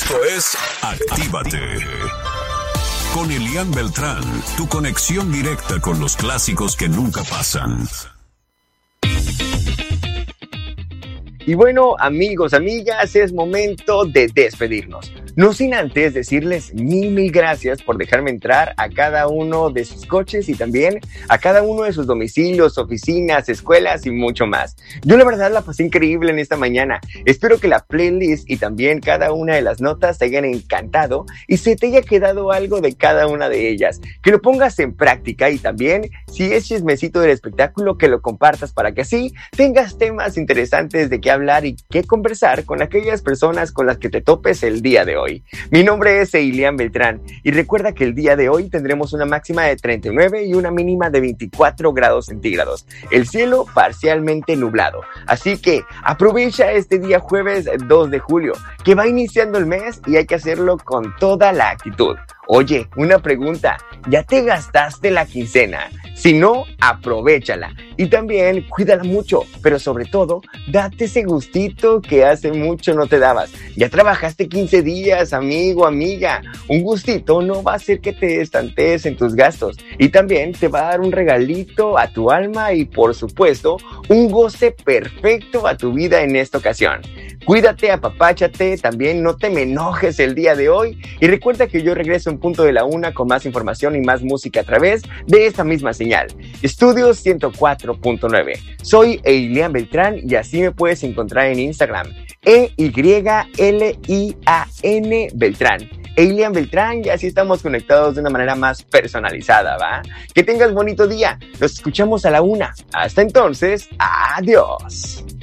Esto es Actívate. Con Elian Beltrán, tu conexión directa con los clásicos que nunca pasan. Y bueno, amigos, amigas, es momento de despedirnos. No sin antes decirles mil gracias por dejarme entrar a cada uno de sus coches y también a cada uno de sus domicilios, oficinas, escuelas y mucho más. Yo la verdad la pasé increíble en esta mañana. Espero que la playlist y también cada una de las notas te hayan encantado y se te haya quedado algo de cada una de ellas. Que lo pongas en práctica y también, si es chismecito del espectáculo, que lo compartas para que así tengas temas interesantes de qué hablar y qué conversar con aquellas personas con las que te topes el día de hoy. Mi nombre es Elian Beltrán y recuerda que el día de hoy tendremos una máxima de 39 y una mínima de 24 grados centígrados. El cielo parcialmente nublado. Así que aprovecha este día jueves 2 de julio, que va iniciando el mes y hay que hacerlo con toda la actitud. Oye, una pregunta, ¿ya te gastaste la quincena? Si no, aprovéchala y también cuídala mucho, pero sobre todo, date ese gustito que hace mucho no te dabas. Ya trabajaste 15 días, amigo, amiga. Un gustito no va a hacer que te estantees en tus gastos y también te va a dar un regalito a tu alma y, por supuesto, un goce perfecto a tu vida en esta ocasión. Cuídate, apapáchate, también no te me enojes el día de hoy y recuerda que yo regreso en punto de la 1 con más información y más música a través de esta misma señal. Estudios 104.9. Soy Elian Beltrán y así me puedes encontrar en Instagram. EYLIAN Beltrán. Elian Beltrán y así estamos conectados de una manera más personalizada, ¿va? Que tengas bonito día. Nos escuchamos a la 1. Hasta entonces, adiós.